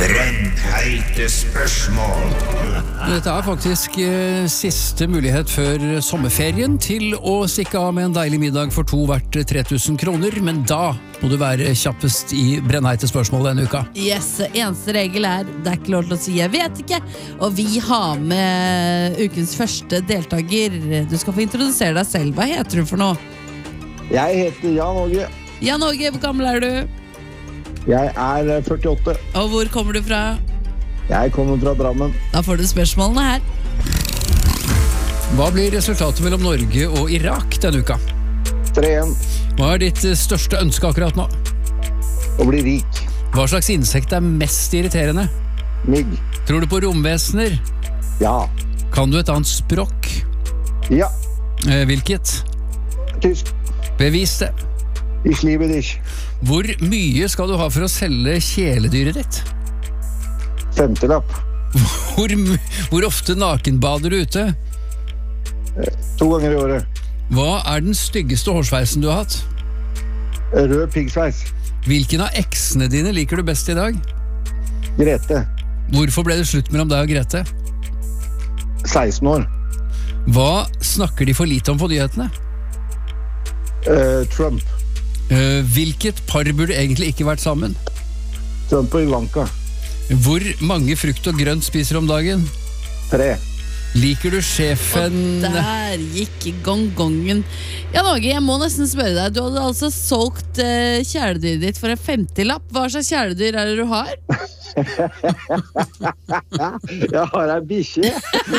Brennheite spørsmål. Dette faktisk siste mulighet før sommerferien til å stikke av med en deilig middag for to verdt 3000 kroner, men da må du være kjappest i brennheite spørsmål denne uka. Yes, eneste regel det ikke lov til å si jeg vet ikke, og vi har med ukens første deltaker. Du skal få introdusere deg selv. Hva heter du for noe? Jeg heter Jan Åge. Jan Åge, hvor gammel du? Jeg 48. Og hvor kommer du fra? Jeg kommer fra Drammen. Da får du spørsmålene her. Hva blir resultatet mellom Norge og Irak denne uka? 3-1. Hva ditt største ønske akkurat nå? Å bli rik. Hva slags insekt mest irriterende? Mygg. Tror du på romvesener? Ja. Kan du et annet språk? Ja. Hvilket? Tysk. Bevis det. Ich liebe dich. Hvor mye skal du ha for å selge kjæledyret ditt? 50-lapp. Hvor ofte nakenbader du ute? 2 ganger i året. Hva den styggeste hårsveisen du har hatt? Rød piggsveis. Hvilken av eksene dine liker du best i dag? Grete. Hvorfor ble det slutt mellom deg og Grete? 16 år. Hva snakker de for lite om på nyhetene? Trump. Hvilket par burde egentlig ikke vært sammen? Trump og Ivanka. Hvor mange frukt og grønt spiser om dagen? 3. Liker du sjefen? Og der gikk gongongen. Jan Åge, jeg må nesten spørre deg. Du hadde altså solgt kjæledyret ditt for en 50-lapp. Hva slags kjæledyr det du har? Jeg har en bikkje.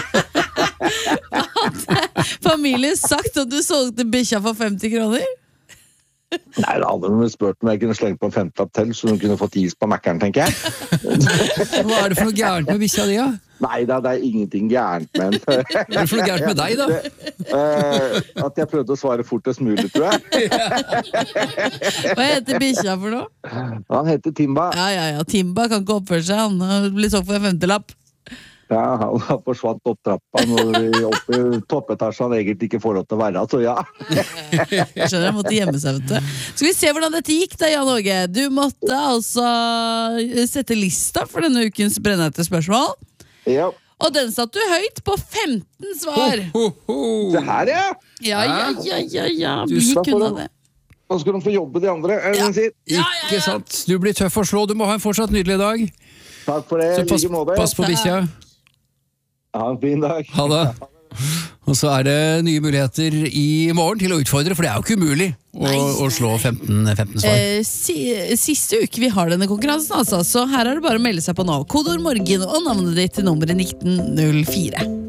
Hadde familien sagt at du solgte bikkja for 50 kroner? Nei, det hadde de spurt om jeg kunne slenge på en 50-lapp til, så de kunne fått is på Mac-eren, tenker jeg. Hva det for noe gærent med bikkja di, da? Nei, det ingenting gærent med den. Hva det for noe gærent med deg, da? At jeg prøvde å svare fortest mulig, tror jeg. Hva heter bikkja for noe? Han heter Timba. Ja, Timba kan ikke oppføre seg. Han har blitt solgt for en 50-lapp. Ja, han forsvant opp trappa når vi oppe i toppetasjen egentlig ikke får lov til å være, så ja. Jeg skjønner, jeg måtte gjemme seg, vet du. Skal vi se hvordan dette gikk da, Jan Åge? Du måtte altså sette lista for denne ukens brennheite spørsmål. Ja. Og den satt du høyt på 15 svar. Det her, ja. Ja. Vi gikk unna det. Nå skal de få jobbe de andre, Ja. Ikke sant? Du blir tøff å slå. Du må ha en fortsatt nydelig dag. Takk for det, Så pass på bikkja. Ha en fin dag. Ha det. Og så det nye muligheter i morgen til å utfordre, for det jo ikke umulig å slå 15 svar. Siste uke vi har denne konkurransen, altså, så her det bare å melde seg på nå. Kodeord morgen og navnet ditt til nummeret 1904.